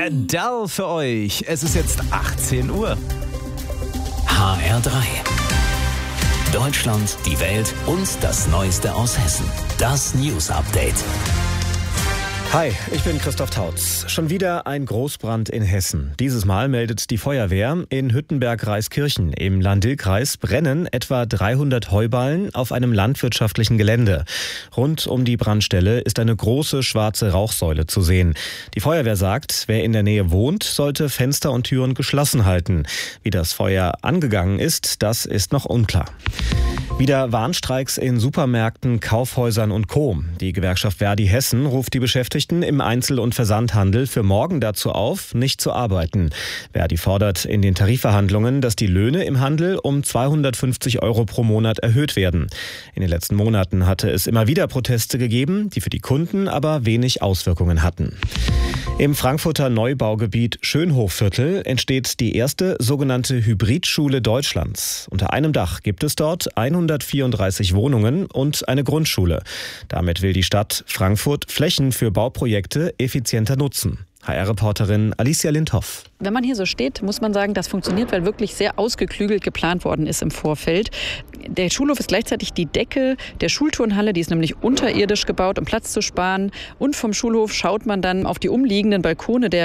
Adele für euch. Es ist jetzt 18 Uhr. HR3. Deutschland, die Welt und das Neueste aus Hessen. Das News Update. Hi, ich bin Christoph Tautz. Schon wieder ein Großbrand in Hessen. Dieses Mal meldet die Feuerwehr, in Hüttenberg-Reiskirchen im Lahn-Dill-Kreis brennen etwa 300 Heuballen auf einem landwirtschaftlichen Gelände. Rund um die Brandstelle ist eine große schwarze Rauchsäule zu sehen. Die Feuerwehr sagt, wer in der Nähe wohnt, sollte Fenster und Türen geschlossen halten. Wie das Feuer angegangen ist, das ist noch unklar. Wieder Warnstreiks in Supermärkten, Kaufhäusern und Co. Die Gewerkschaft Verdi Hessen ruft die Beschäftigten im Einzel- und Versandhandel für morgen dazu auf, nicht zu arbeiten. Verdi fordert in den Tarifverhandlungen, dass die Löhne im Handel um 250 € pro Monat erhöht werden. In den letzten Monaten hatte es immer wieder Proteste gegeben, die für die Kunden aber wenig Auswirkungen hatten. Im Frankfurter Neubaugebiet Schönhofviertel entsteht die erste sogenannte Hybridschule Deutschlands. Unter einem Dach gibt es dort 134 Wohnungen und eine Grundschule. Damit will die Stadt Frankfurt Flächen für Bauprojekte effizienter nutzen. HR-Reporterin Alicia Lindhoff. Wenn man hier so steht, muss man sagen, das funktioniert, weil wirklich sehr ausgeklügelt geplant worden ist im Vorfeld. Der Schulhof ist gleichzeitig die Decke der Schulturnhalle, die ist nämlich unterirdisch gebaut, um Platz zu sparen. Und vom Schulhof schaut man dann auf die umliegenden Balkone der